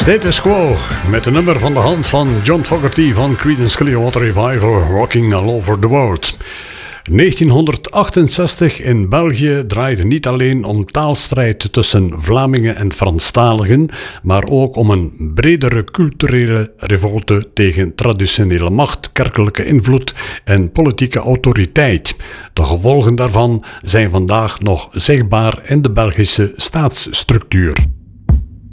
Status Quo met een nummer van de hand van John Fogerty van Creedence Clearwater Revival, Rocking All Over the World. 1968 in België draaide niet alleen om taalstrijd tussen Vlamingen en Franstaligen, maar ook om een bredere culturele revolte tegen traditionele macht, kerkelijke invloed en politieke autoriteit. De gevolgen daarvan zijn vandaag nog zichtbaar in de Belgische staatsstructuur.